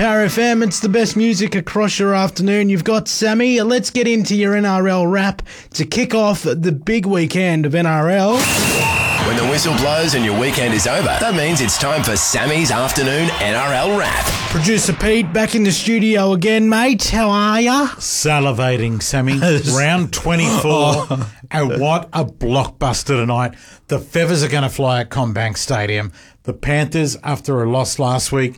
Power FM, it's the best music across your afternoon. You've got Sammy. Let's get into your NRL wrap to kick off the big weekend of NRL. When the whistle blows and your weekend is over, that means it's time for Sammy's afternoon NRL wrap. Producer Pete, back in the studio again, mate. How are ya? Salivating, Sammy. Round 24. And what a blockbuster tonight. The Feathers are going to fly at CommBank Stadium. The Panthers, after a loss last week,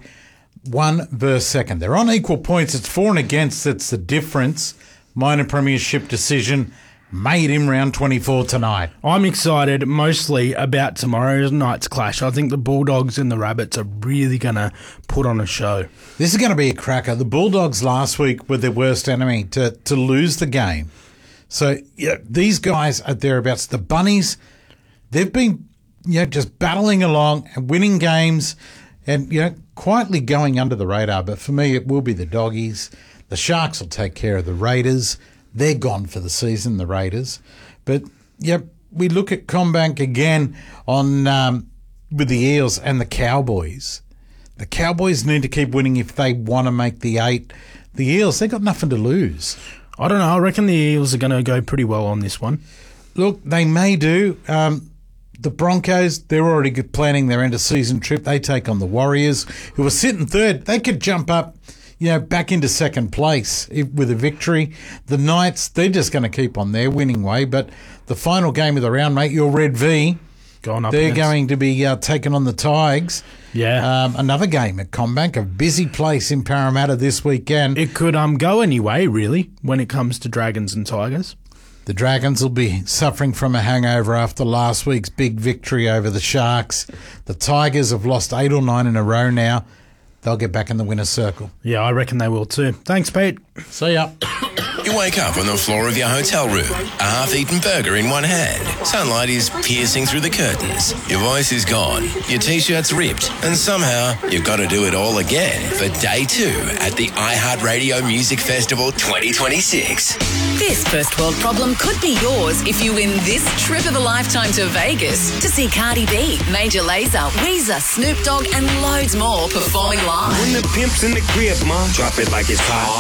1 versus 2nd. They're on equal points. It's for and against. It's the difference. Minor premiership decision made in round 24 tonight. I'm excited mostly about tomorrow night's clash. I think the Bulldogs and the Rabbits are really going to put on a show. This is going to be a cracker. The Bulldogs last week were their worst enemy to lose the game. So yeah, these guys are thereabouts. The Bunnies, they've been just battling along and winning games and quietly going under the radar. But for me, it will be the Doggies. The Sharks will take care of the Raiders. They're gone for the season, the Raiders. But, we look at CommBank again on with the Eels and the Cowboys. The Cowboys need to keep winning if they want to make the 8. The Eels, they've got nothing to lose. I don't know. I reckon the Eels are going to go pretty well on this one. Look, they may do. The Broncos, they're already planning their end-of-season trip. They take on the Warriors, who are sitting third. They could jump up back into second place with a victory. The Knights, they're just going to keep on their winning way. But the final game of the round, mate, your Red V, they're going to be taking on the Tigers. Yeah. Another game at CommBank, a busy place in Parramatta this weekend. It could go anyway, really, when it comes to Dragons and Tigers. The Dragons will be suffering from a hangover after last week's big victory over the Sharks. The Tigers have lost 8 or 9 in a row now. They'll get back in the winner's circle. Yeah, I reckon they will too. Thanks, Pete. See ya. You wake up on the floor of your hotel room, a half-eaten burger in one hand. Sunlight is piercing through the curtains. Your voice is gone, your T-shirt's ripped, and somehow you've got to do it all again for day 2 at the iHeartRadio Music Festival 2026. This first world problem could be yours if you win this trip of a lifetime to Vegas to see Cardi B, Major Lazer, Weezer, Snoop Dogg, and loads more performing live. When the pimp's in the crib, ma, drop it like it's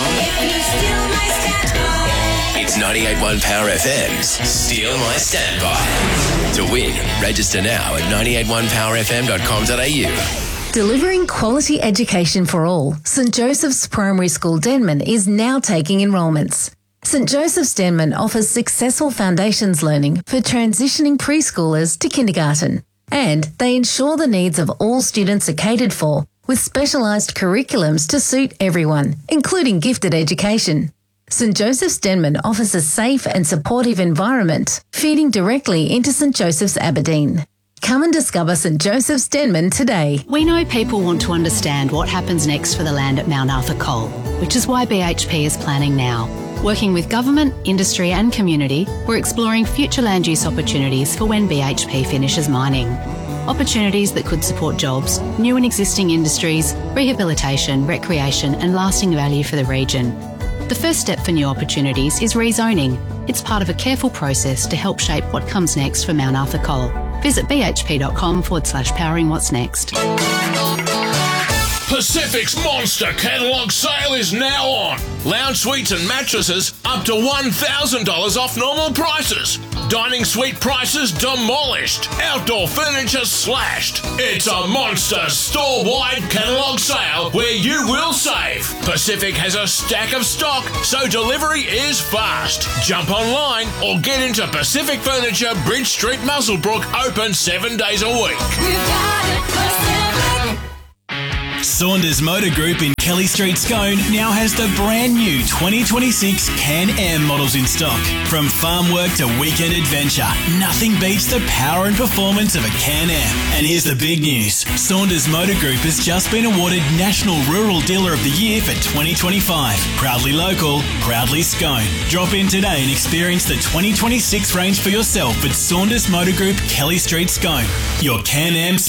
hot. It's 98.1 Power FM's Steal My Standby. To win, register now at 981powerfm.com.au. Delivering quality education for all, St Joseph's Primary School Denman is now taking enrolments. St Joseph's Denman offers successful foundations learning for transitioning preschoolers to kindergarten, and they ensure the needs of all students are catered for with specialised curriculums to suit everyone, including gifted education. St Joseph's Denman offers a safe and supportive environment, feeding directly into St Joseph's Aberdeen. Come and discover St Joseph's Denman today. We know people want to understand what happens next for the land at Mount Arthur Coal, which is why BHP is planning now. Working with government, industry and community, we're exploring future land use opportunities for when BHP finishes mining. Opportunities that could support jobs, new and existing industries, rehabilitation, recreation and lasting value for the region. The first step for new opportunities is rezoning. It's part of a careful process to help shape what comes next for Mount Arthur Coal. Visit bhp.com/powering what's next. Pacific's Monster Catalogue Sale is now on. Lounge suites and mattresses up to $1,000 off normal prices. Dining suite prices demolished. Outdoor furniture slashed. It's a monster store-wide catalogue sale where you will save. Pacific has a stack of stock, so delivery is fast. Jump online or get into Pacific Furniture, Bridge Street, Muswellbrook, open 7 days a week. Saunders Motor Group in Kelly Street, Scone now has the brand new 2026 Can-Am models in stock. From farm work to weekend adventure, nothing beats the power and performance of a Can-Am. And here's the big news. Saunders Motor Group has just been awarded National Rural Dealer of the Year for 2025. Proudly local, proudly Scone. Drop in today and experience the 2026 range for yourself at Saunders Motor Group, Kelly Street, Scone. Your Can-Am